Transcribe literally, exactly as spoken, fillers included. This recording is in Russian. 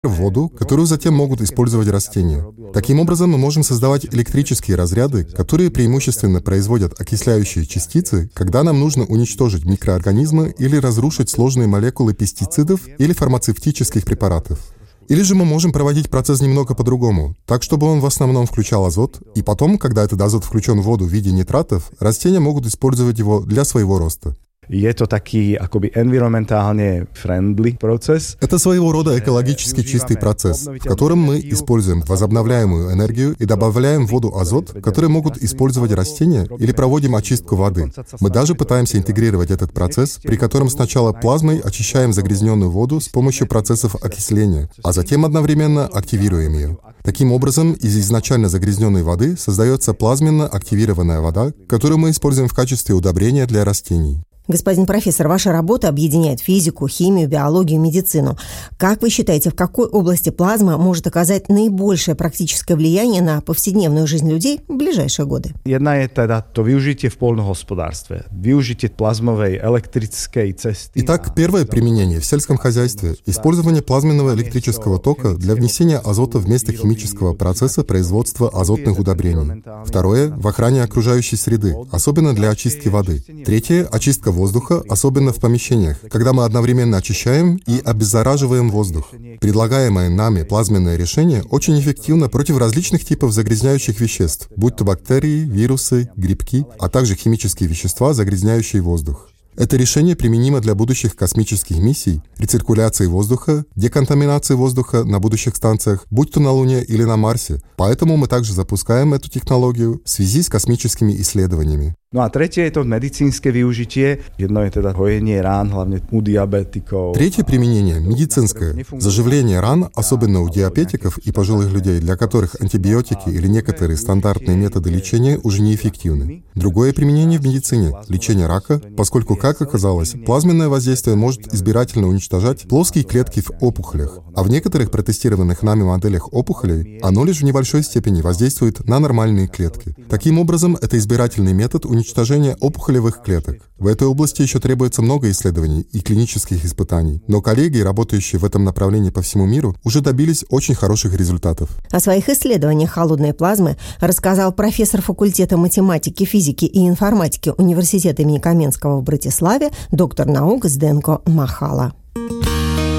в воду, которую затем могут использовать растения. Таким образом, мы можем создавать электрические разряды, которые преимущественно производят окисляющие частицы, когда нам нужно уничтожить микроорганизмы или разрушить сложные молекулы пестицидов или фармацевтических препаратов. Или же мы можем проводить процесс немного по-другому, так чтобы он в основном включал азот, и потом, когда этот азот включен в воду в виде нитратов, растения могут использовать его для своего роста. Je to taký akoby environmentálne friendly процесс. Это своего рода экологически чистый процесс, в котором мы используем возобновляемую энергию и добавляем в воду азот, который могут использовать растения, или проводим очистку воды. Мы даже пытаемся интегрировать этот процесс, при котором сначала плазмой очищаем загрязненную воду с помощью процессов окисления, а затем одновременно активируем ее. Таким образом, из изначально загрязненной воды создается плазменно активированная вода, которую мы используем в качестве удобрения для растений. Господин профессор, ваша работа объединяет физику, химию, биологию, медицину. Как вы считаете, в какой области плазма может оказать наибольшее практическое влияние на повседневную жизнь людей в ближайшие годы? Jedna je teda to využitie v poľnohospodárstve. Využitie plazmovej elektrickej cesty. Итак, первое применение в сельском хозяйстве – использование плазменного электрического тока для внесения азота вместо химического процесса производства азотных удобрений. Второе – в охране окружающей среды, особенно для очистки воды. Третье – очистка воздуха, особенно в помещениях, когда мы одновременно очищаем и обеззараживаем воздух. Предлагаемое нами плазменное решение очень эффективно против различных типов загрязняющих веществ, будь то бактерии, вирусы, грибки, а также химические вещества, загрязняющие воздух. Это решение применимо для будущих космических миссий, рециркуляции воздуха, деконтаминации воздуха на будущих станциях, будь то на Луне или на Марсе. Поэтому мы также запускаем эту технологию в связи с космическими исследованиями. No a tretie je to medicínske využitie. Jedno je teda hojenie rán, hlavne u diabetikov. Третье применение – медицинское. Заживление ран, особенно у диабетиков и пожилых людей, для которых антибиотики или некоторые стандартные методы лечения уже неэффективны. Другое применение в медицине – лечение рака, поскольку, как оказалось, плазменное воздействие может избирательно уничтожать плоские клетки в опухолях, а в некоторых протестированных нами моделях опухолей оно лишь в небольшой степени воздействует на нормальные клетки. Таким образом, это избирательный метод уничтожения опухолевых клеток. В этой области еще требуется много исследований и клинических испытаний, но коллеги, работающие в этом направлении по всему миру, уже добились очень хороших результатов. О своих исследованиях холодной плазмы рассказал профессор факультета математики, физики и информатики Университета имени Каменского в Братиславе, доктор наук Зденко Махала.